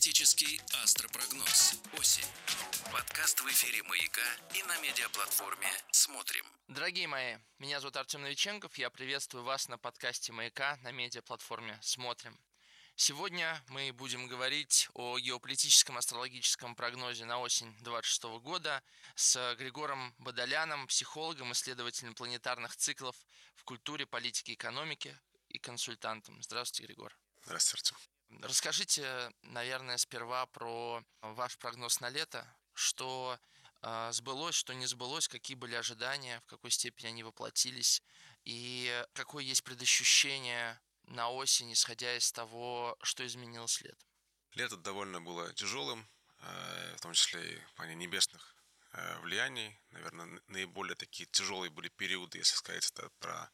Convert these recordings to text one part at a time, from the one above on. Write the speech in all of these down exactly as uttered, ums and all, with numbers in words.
Синоптический астропрогноз. Осень. Подкаст в эфире «Маяка» и на медиаплатформе «Смотрим». Дорогие мои, меня зовут Артем Новиченков, я приветствую вас на подкасте «Маяка» на медиаплатформе «Смотрим». Сегодня мы будем говорить о геополитическом астрологическом прогнозе на осень двадцать шестого года с Григором Бодоляном, психологом, исследователем планетарных циклов в культуре, политике, экономике и консультантом. Здравствуйте, Григор. Здравствуйте. Расскажите, наверное, сперва про ваш прогноз на лето, что э, сбылось, что не сбылось, какие были ожидания, в какой степени они воплотились, и какое есть предощущение на осень, исходя из того, что изменилось летом. Лето довольно было тяжелым, в том числе и в плане небесных влияний. Наверное, наиболее такие тяжелые были периоды, если сказать это про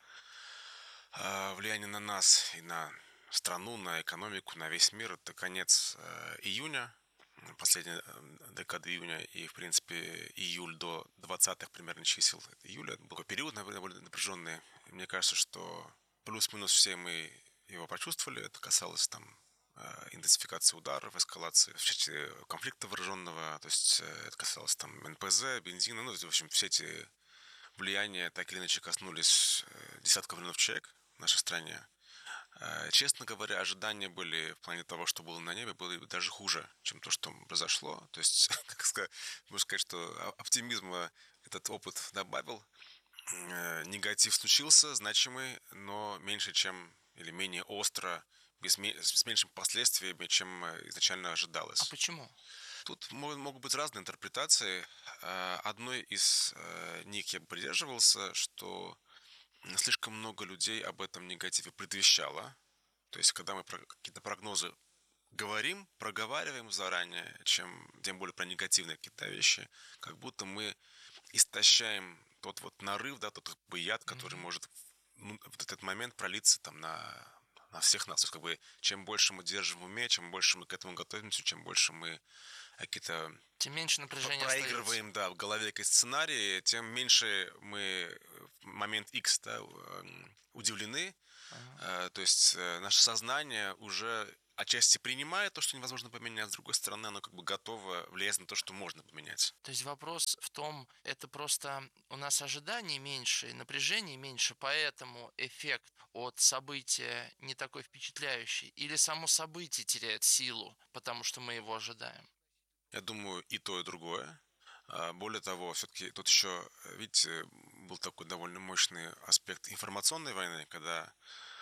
влияние на нас и на страну, на экономику, на весь мир. Это конец июня, последняя декада июня и, в принципе, июль до двадцатых примерно чисел июля. Был такой период довольно напряженный. Мне кажется, что плюс-минус все мы его почувствовали. Это касалось там интенсификации ударов, эскалации в части конфликта вооруженного. То есть это касалось там эн пэ зэ, бензина. Ну, в общем, все эти влияния так или иначе коснулись десятков миллионов человек в нашей стране. Честно говоря, ожидания были в плане того, что было на небе, были даже хуже, чем то, что произошло. То есть, как сказать, можно сказать, что оптимизма этот опыт добавил. Негатив случился, значимый, но меньше, чем, или менее остро, без, с меньшими последствиями, чем изначально ожидалось. А почему? Тут могут быть разные интерпретации. Одной из них я бы придерживался, что слишком много людей об этом негативе предвещало. То есть, когда мы про какие-то прогнозы говорим, проговариваем заранее, чем тем более про негативные какие-то вещи, как будто мы истощаем тот вот нарыв, да, тот как бы яд, который mm-hmm. может ну, в этот момент пролиться там на, на всех нас. То есть, как бы, чем больше мы держим в уме, чем больше мы к этому готовимся, чем больше мы какие-то тем меньше напряжения проигрываем, остается. Да, в голове какие сценарии, тем меньше мы в момент X, да, удивлены. Uh-huh. То есть наше сознание уже отчасти принимает то, что невозможно поменять, с другой стороны, оно как бы готово влиять на то, что можно поменять. То есть вопрос в том, это просто у нас ожиданий меньше, напряжений меньше, поэтому эффект от события не такой впечатляющий, или само событие теряет силу, потому что мы его ожидаем? Я думаю, и то, и другое. Более того, все-таки тут еще, видите, был такой довольно мощный аспект информационной войны, когда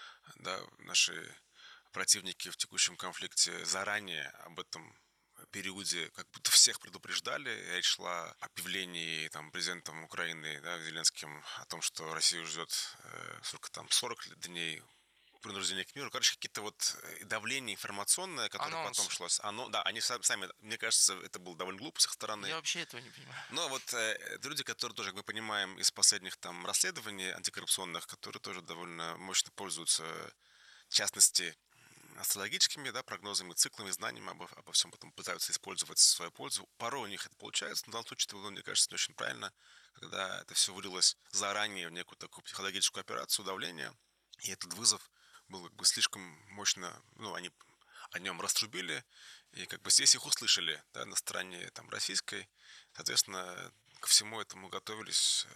да, наши противники в текущем конфликте заранее об этом периоде как будто всех предупреждали. Речь шла о объявлении там, президентом Украины, да, Зеленским, о том, что Россию ждет э, сколько там, сорок дней принуждение к миру. Короче, какие-то вот давление информационное, которое Анонс. Потом шло. Оно, да, они сами, мне кажется, это было довольно глупо с их стороны. Я вообще этого не понимаю. Но вот э, люди, которые тоже, как мы понимаем, из последних там расследований антикоррупционных, которые тоже довольно мощно пользуются, в частности, астрологическими, да, прогнозами, циклами, знаниями обо, обо всем этом пытаются использовать в свою пользу. Порой у них это получается, но в данном случае это было, мне кажется, не очень правильно, когда это все вылилось заранее в некую такую психологическую операцию давления, и этот вызов был как бы слишком мощно, ну, они о нем раструбили, и как бы здесь их услышали, да, на стороне там российской, соответственно, ко всему этому готовились,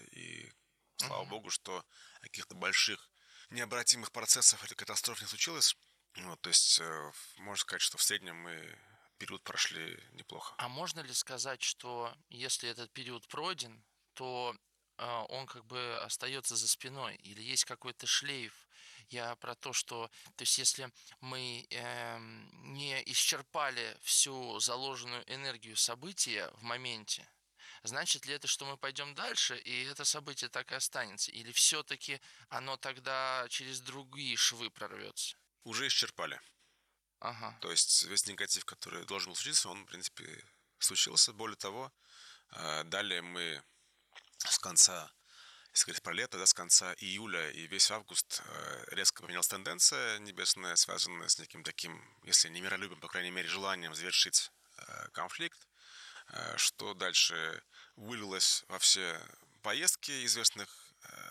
и слава uh-huh. богу, что каких-то больших необратимых процессов или катастроф не случилось. Вот, то есть, можно сказать, что в среднем мы период прошли неплохо. А можно ли сказать, что если этот период пройден, то он как бы остается за спиной, или есть какой-то шлейф? Я про то, что, то есть, если мы э, не исчерпали всю заложенную энергию события в моменте, значит ли это, что мы пойдем дальше, и это событие так и останется? Или все-таки оно тогда через другие швы прорвется? Уже исчерпали. Ага. То есть весь негатив, который должен был случиться, он, в принципе, случился. Более того, далее мы с конца, если говорить про лето, да, с конца июля и весь август резко поменялась тенденция небесная, связанная с неким таким, если не миролюбием, по крайней мере, желанием завершить конфликт, что дальше вылилось во все поездки известных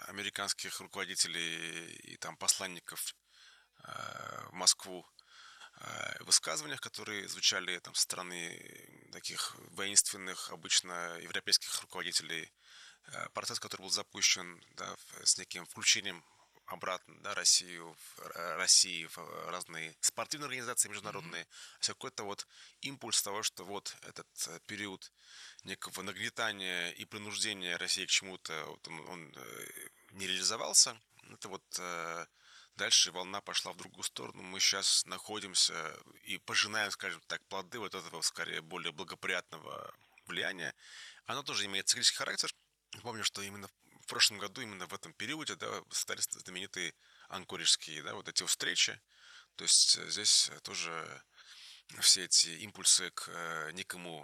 американских руководителей и там посланников в Москву, высказываниях, которые звучали там со стороны таких воинственных, обычно европейских руководителей. Процесс, который был запущен, да, с неким включением обратно, да, Россию, в, России в разные спортивные организации международные, mm-hmm. какой-то вот импульс того, что вот этот период некого нагнетания и принуждения России к чему-то, вот он, он не реализовался. Это вот дальше волна пошла в другую сторону. Мы сейчас находимся и пожинаем, скажем так, плоды вот этого, скорее, более благоприятного влияния. Оно тоже имеет циклический характер. Помню, что именно в прошлом году, именно в этом периоде, да, стали знаменитые анкорежские, да, вот эти встречи. То есть здесь тоже все эти импульсы к некому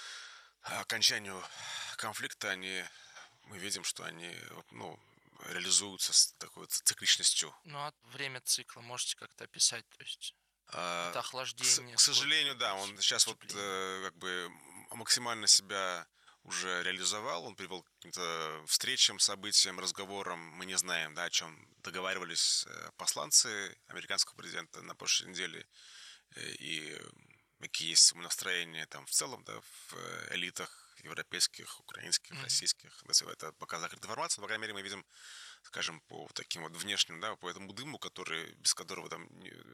окончанию конфликта, они, мы видим, что они, ну, реализуются с такой цикличностью. Ну, а время цикла можете как-то описать? То есть а, это охлаждение? К, к сожалению, да, он сейчас вот э, как бы максимально себя уже реализовал, он привел к каким-то встречам, событиям, разговорам. Мы не знаем, да, о чем договаривались посланцы американского президента на прошлой неделе и какие есть настроения там в целом, да, в элитах европейских, украинских, mm-hmm. российских. Это пока закрытая информация, но, по крайней мере, мы видим, скажем, по таким вот внешним, да, по этому дыму, который, без которого там,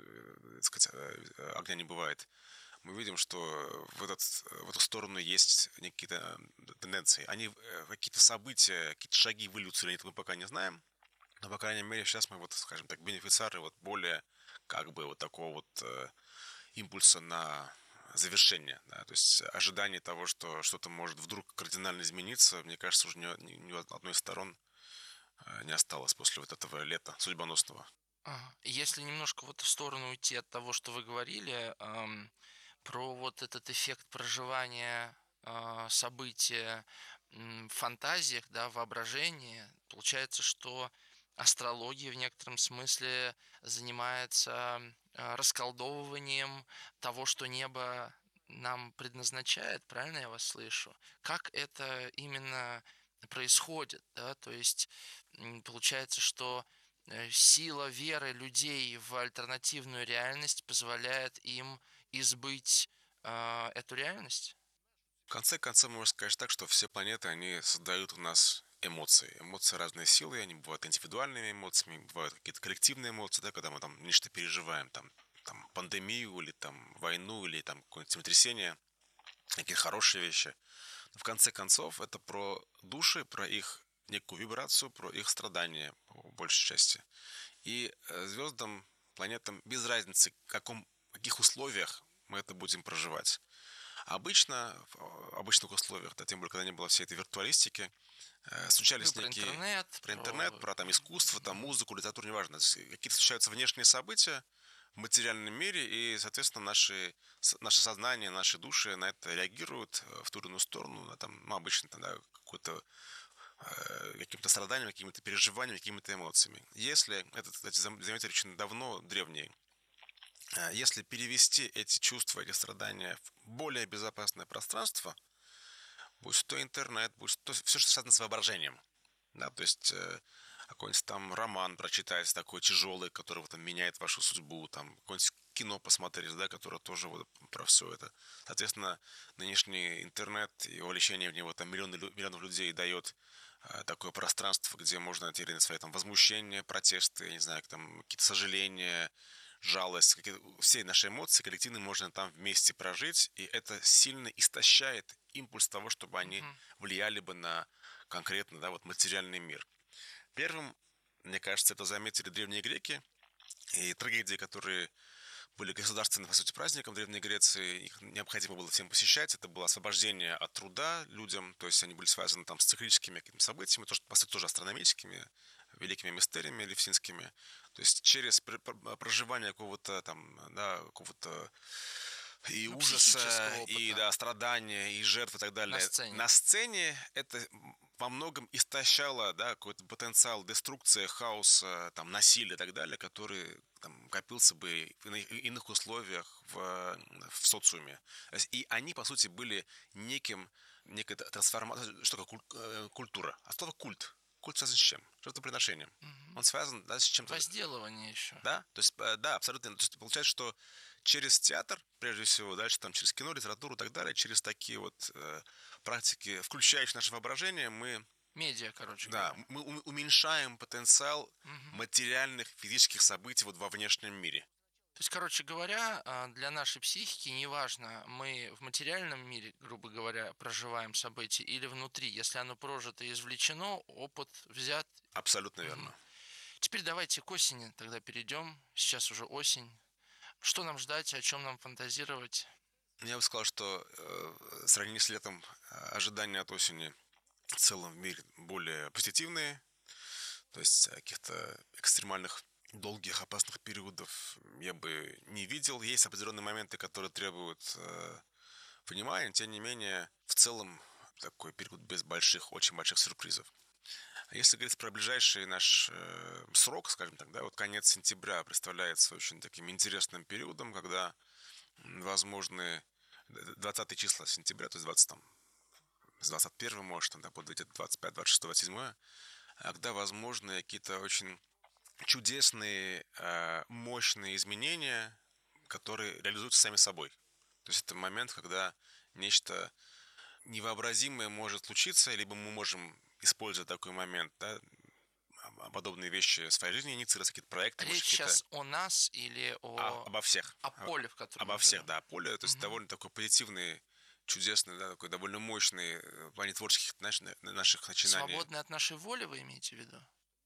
так сказать, огня не бывает. Мы видим, что в, этот, в эту сторону есть какие-то тенденции. Они, какие-то события, какие-то шаги выльются или нет, мы пока не знаем. Но, по крайней мере, сейчас мы, вот, скажем так, бенефициары вот более, как бы, вот такого вот э, импульса на завершение. Да? То есть ожидание того, что что-то может вдруг кардинально измениться, мне кажется, уже ни, ни, ни у одной из сторон э, не осталось после вот этого лета судьбоносного. Ага. Если немножко в эту сторону уйти от того, что вы говорили, эм, про вот этот эффект проживания э, события э, в фантазиях, да, воображении, получается, что астрология в некотором смысле занимается э, расколдовыванием того, что небо нам предназначает, правильно я вас слышу? Как это именно происходит, да? То есть м, получается, что э, сила веры людей в альтернативную реальность позволяет им избыть э, эту реальность? В конце концов, можно сказать так, что все планеты, они создают у нас эмоции. Эмоции разные силы, они бывают индивидуальными эмоциями, бывают какие-то коллективные эмоции, да, когда мы там нечто переживаем, там, там пандемию или там войну или там какое-нибудь землетрясение, какие-то хорошие вещи. Но в конце концов, это про души, про их некую вибрацию, про их страдания, по большей части. И звездам, планетам без разницы, в каком, в каких условиях мы это будем проживать. Обычно, в обычных условиях, да, тем более, когда не было всей этой виртуалистики, э, случались Ну, некие... Про интернет. Про интернет, про, про там искусство, там музыку, литературу, неважно. Какие-то случаются внешние события в материальном мире, и, соответственно, наши, наше сознание, наши души на это реагируют в ту или иную сторону, на, там, ну, обычно тогда какой-то э, каким-то страданием, какими-то переживаниями, какими-то эмоциями. Если, это, кстати, заметили очень давно, древние, если перевести эти чувства, эти страдания в более безопасное пространство, будь то интернет, будь то все, что связано с воображением, да, то есть э, какой-нибудь там роман прочитать такой тяжелый, который вот, там, меняет вашу судьбу, там какое-нибудь кино посмотреть, да, которое тоже вот про все это. Соответственно, нынешний интернет и увлечение в него там миллионы, миллионов людей дает э, такое пространство, где можно найти свои там возмущения, протесты, я не знаю, там какие-то сожаления, жалость, все наши эмоции коллективные можно там вместе прожить, и это сильно истощает импульс того, чтобы они mm-hmm. влияли бы на конкретно, да, вот материальный мир. Первым, мне кажется, это заметили древние греки, и трагедии, которые были государственным, по сути, праздником в Древней Греции, их необходимо было всем посещать, это было освобождение от труда людям, то есть они были связаны там с циклическими какими-то событиями, то, что, по сути, тоже астрономическими, великими мистериями левсинскими. То есть через проживание какого-то там, да, какого-то и ну, ужаса, и да, страдания, и жертв и так далее. На сцене. На сцене это во многом истощало, да, какой-то потенциал деструкции, хаоса, там, насилия и так далее, который там, копился бы в иных условиях в, в социуме. И они, по сути, были неким, некой трансформацией, что такое культура. А слово культ. Культ связан с чем? Жертвоприношением. Угу. Он связан, да, с чем-то... Возделывание еще. Да? То есть, да, абсолютно. То есть, получается, что через театр, прежде всего, дальше там через кино, литературу и так далее, через такие вот э, практики, включающие наше воображение, мы... Медиа, короче Да, говоря. мы у- уменьшаем потенциал Мгм. материальных физических событий вот во внешнем мире. То есть, короче говоря, а, для нашей психики неважно, мы в материальном мире, грубо говоря, проживаем события или внутри. Если оно прожито и извлечено, опыт взят. Абсолютно Мгм. верно. Теперь давайте к осени тогда перейдем. Сейчас уже осень. Что нам ждать, о чем нам фантазировать? Я бы сказал, что э, в сравнении с летом э, ожидания от осени в целом в мире более позитивные. То есть э, каких-то экстремальных, долгих, опасных периодов я бы не видел. Есть определенные моменты, которые требуют э, внимания. Тем не менее, в целом такой период без больших, очень больших сюрпризов. А если говорить про ближайший наш э, срок, скажем так, да, вот конец сентября представляется очень таким интересным периодом, когда м, возможны двадцатые числа сентября, то есть двадцать, там, с двадцать первого, может, там, да, подойдет двадцать пятое, двадцать шестое, двадцать седьмое, когда возможны какие-то очень чудесные, э, мощные изменения, которые реализуются сами собой. То есть это момент, когда нечто невообразимое может случиться, либо мы можем, используя такой момент, да, а- подобные вещи в своей жизни инициировать, какие-то проекты, может, Речь какие-то... сейчас о нас или А, о, обо всех. о А- поле, в котором Обо мы всех, живем? да. Поле, то есть Мгм. довольно такой позитивный, чудесный, да, такой довольно мощный э, в плане творческих, знаешь, на- на- наших начинаний. Свободное от нашей воли вы имеете в виду?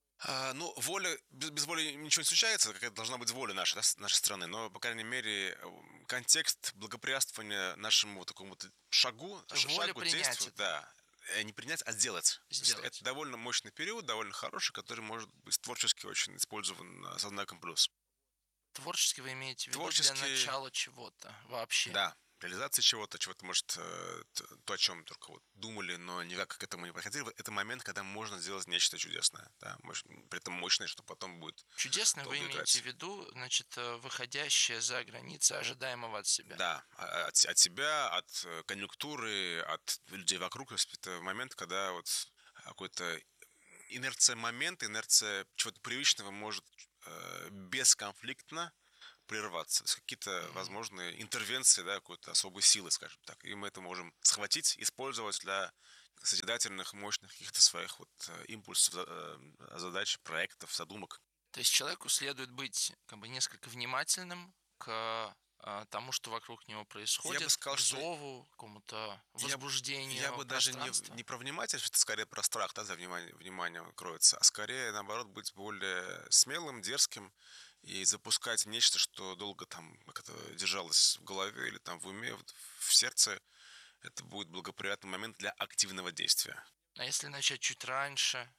А, ну, воля, без, без воли ничего не случается, какая должна быть воля наша, да, с нашей страны, но, по крайней мере, э, контекст благоприятствования нашему вот такому вот шагу, То есть ш- воля шагу, принять действию, это, да, э, не принять, а сделать. То есть сделать. это довольно мощный период, довольно хороший, который может быть творчески очень использован э, со знаком плюс. Творчески вы имеете в виду для Творчески, начала чего-то вообще? да, реализация чего-то, чего-то, может, э, т- то, о чем только вот думали, но никак к этому не подходили. Вот это момент, когда можно сделать нечто чудесное, да, может, при этом мощное, что потом будет Чудесно вы долго имеете играть. в виду, значит, э, выходящее за границы ожидаемого от себя. Да, а- от, от себя, от э, конъюнктуры, от людей вокруг. То есть это момент, когда вот какой-то инерция момента, инерция чего-то привычного может э, бесконфликтно прерваться. То есть какие-то Мгм. возможные интервенции, да, какой-то особой силы, скажем так. И мы это можем схватить, использовать для созидательных, мощных каких-то своих вот э, импульсов, за- э, задач, проектов, задумок. То есть человеку следует быть как бы несколько внимательным к а, тому, что вокруг него Я бы происходит, сказал, к что зову, к какому-то Я, б- я возбуждению бы даже не, в- пространства. не про внимательность, это скорее про страх, да, за внимание, вниманием кроется, а скорее, наоборот, быть более смелым, дерзким и запускать нечто, что долго там как-то держалось в голове или там в уме, вот в сердце. Это будет благоприятный момент для активного действия. А если начать чуть раньше?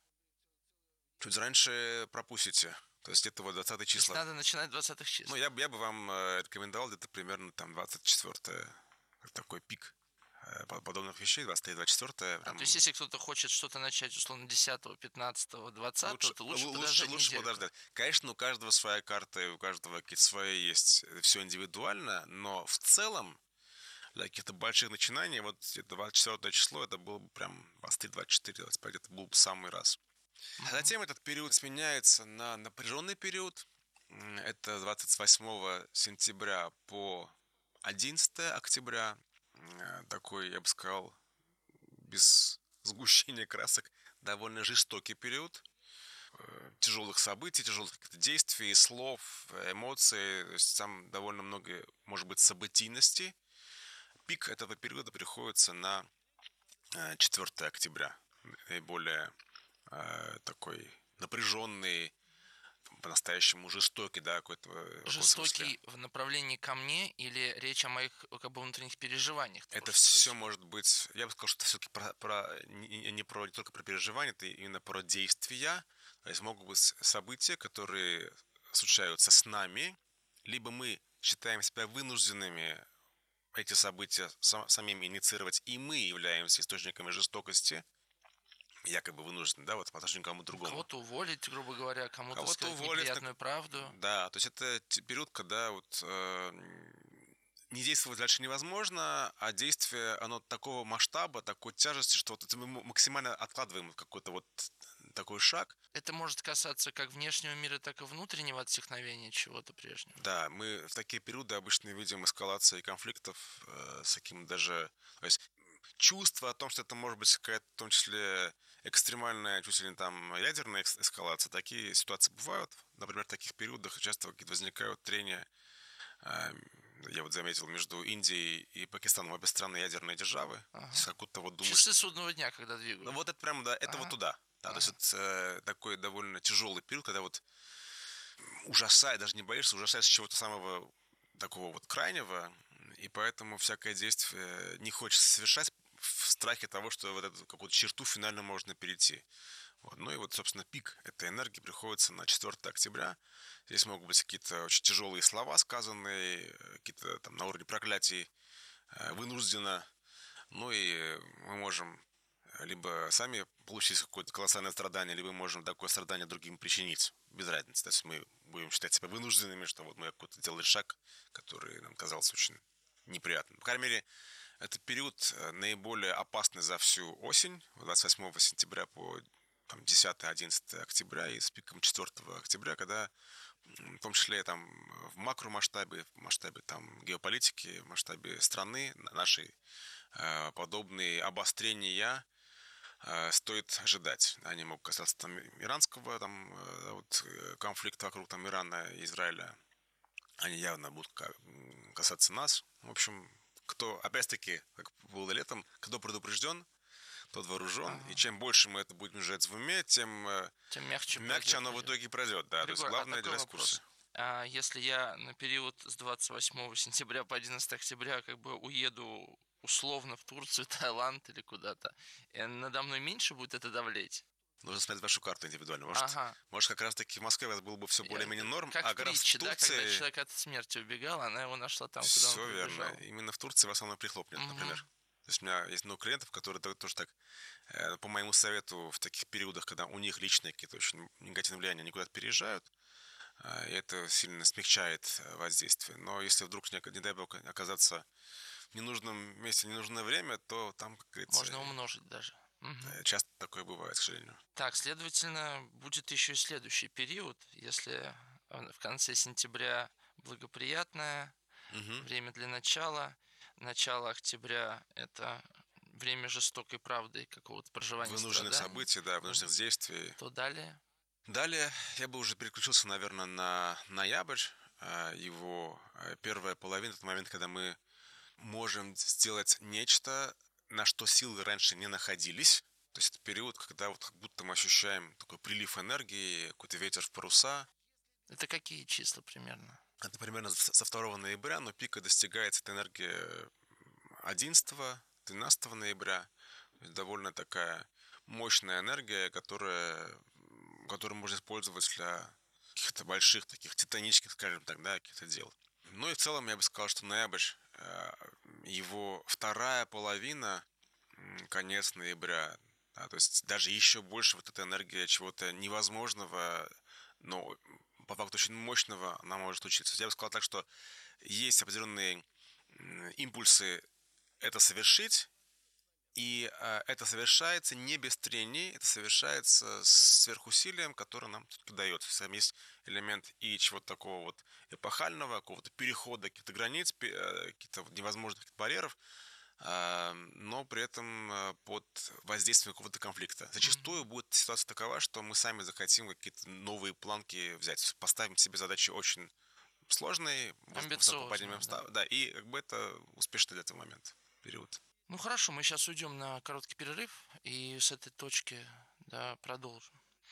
Чуть раньше пропустите. То есть это вот двадцатые То есть числа. надо начинать с двадцатых числ. Ну, я, бы- я бы вам э, рекомендовал где-то примерно там двадцать четвёртое, как такой пик э, по- подобных вещей, двадцать третье, двадцать четвёртое. А, Прям то есть если кто-то хочет что-то начать, условно, десятого, пятнадцатого, двадцатого, Лучше, то лучше лу- подождать лучше, лучше недельку. подождать. Конечно, у каждого своя карта, и у каждого какие-то свои есть, все индивидуально, но в целом для каких-то больших начинаний, вот где-то двадцать четвёртое число, это было бы прям двадцать три, двадцать четыре, двадцать пять, это был бы самый раз. А Мгм. затем этот период сменяется на напряженный период. М, Это двадцать восьмого сентября по одиннадцатое октября. М, э, Такой, я бы сказал, без сгущения красок, довольно жестокий период э, тяжелых событий, тяжелых каких-то действий, слов, э, эмоций. То есть там довольно много, может быть, событийности. Пик этого периода приходится на э, четвёртое октября. Наиболее э, такой напряженный, по-настоящему жестокий, да, какой-то э, в каком смысле. Жестокий в направлении ко мне или речь о моих как бы внутренних переживаниях? того, Это что все происходит? может быть, я бы сказал, что это все-таки про, про- не, не про, не только про переживания, это именно про действия. То есть могут быть события, которые случаются с нами, либо мы считаем себя вынужденными эти события сам- самими инициировать, и мы являемся источниками жестокости, якобы вынуждены, да, вот по отношению к кому-то другому. Кого-то уволить, грубо говоря, кому-то Кого-то сказать уволить, неприятную правду. да, то есть это те- период, когда вот э, не действовать дальше невозможно, а действие, оно такого масштаба, такой тяжести, что вот это мы максимально откладываем в какой-то вот такой шаг. Это может касаться как внешнего мира, так и внутреннего отсекновения чего-то прежнего. Да, мы в такие периоды обычно видим эскалации конфликтов э, с каким даже... То есть чувство о том, что это может быть какая-то, в том числе, экстремальная, чуть ли не там ядерная эскалация, такие ситуации бывают. Например, в таких периодах часто какие-то возникают трения. Э, я вот заметил, между Индией и Пакистаном обе страны ядерные державы. Ага. Как-то вот думаешь... Часы судного дня, когда двигаются. Ну вот это прямо, да, это Ага. вот туда. Да, Ага. то есть это э, такой довольно тяжелый период, когда вот ужасает, даже не боишься, ужасаешься чего-то самого такого вот крайнего, и поэтому всякое действие не хочется совершать в страхе того, что вот эту какую-то черту финально можно перейти. Вот. Ну и вот, собственно, пик этой энергии приходится на четвёртое октября. Здесь могут быть какие-то очень тяжелые слова сказанные, какие-то там на уровне проклятий, вынужденно. Ну и мы можем либо сами получить какое-то колоссальное страдание, либо мы можем такое страдание другим причинить. Без разницы. То есть мы будем считать себя вынужденными, что вот мы какой-то делали шаг, который нам казался очень неприятным. По крайней мере, это период наиболее опасный за всю осень, двадцать восьмого сентября по там, десятое-одиннадцатое октября, и с пиком четвёртого октября, когда в том числе там в макромасштабе, в масштабе там геополитики, в масштабе страны нашей подобные обострения стоит ожидать. Они могут касаться там иранского там, вот, конфликта вокруг там, Ирана и Израиля. Они явно будут касаться нас. В общем, кто, опять-таки, как было летом, кто предупрежден, тот вооружен. Ага. И чем больше мы это будем держать в уме, тем, тем мягче, мягче оно в итоге пройдет. Да. То есть главное а держать в курсе. А если я на период с двадцать восьмого сентября по одиннадцатое октября как бы уеду условно в Турцию, Таиланд или куда-то, надо мной меньше будет это давлеть? Нужно смотреть вашу карту индивидуально. Может, ага. может как раз-таки в Москве у вас было бы все более-менее норм, как а в как раз в Турции... да, когда человек от смерти убегал, она его нашла там, куда все он верно. побежал. Именно в Турции вас оно прихлопнет, угу. например. То есть у меня есть много клиентов, которые тоже так, по моему совету, в таких периодах, когда у них личные какие-то очень негативные влияния, они куда-то переезжают, и это сильно смягчает воздействие. Но если вдруг, не, не дай бог, оказаться в ненужном месте, в ненужное время, то там, как говорится... Можно умножить даже. Угу. Часто такое бывает, к сожалению. Так, следовательно, будет еще и следующий период, если в конце сентября благоприятное угу. время для начала, начало октября – это время жестокой правды и какого-то проживания вынужденных страданий. событий, да, вынужденных угу. действий. То далее? Далее я бы уже переключился, наверное, на ноябрь, его первая половина, тот момент, когда мы можем сделать нечто, на что силы раньше не находились. То есть это период, когда вот как будто мы ощущаем такой прилив энергии, какой-то ветер в паруса. Это какие числа примерно? Это примерно со второго ноября, но пика достигается эта энергия одиннадцатого-двенадцатого ноября. Довольно такая мощная энергия, которая, которую можно использовать для каких-то больших, таких титанических, скажем так, да, каких-то дел. Ну и в целом я бы сказал, что ноябрь, его вторая половина, конец ноября, да, то есть даже еще больше вот эта энергия чего-то невозможного, но по факту очень мощного, она может случиться. Я бы сказал так, что есть определенные импульсы это совершить, и это совершается не без трений, это совершается с сверхусилием, которое нам дается. Там есть элемент и чего-то такого вот эпохального, какого-то перехода каких-то границ, каких-то невозможных барьеров, но при этом под воздействием какого-то конфликта. Зачастую будет ситуация такова, что мы сами захотим какие-то новые планки взять, поставим себе задачи очень сложные, высоко поднимем ставки, да. да, и как бы это успешно для этого момента, период. Ну хорошо, мы сейчас уйдем на короткий перерыв и с этой точки, да, продолжим.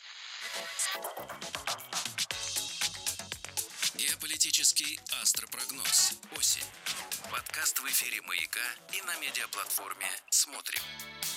Геополитический астропрогноз. Осень. Подкаст в эфире «Маяка» и на медиаплатформе «Смотрим».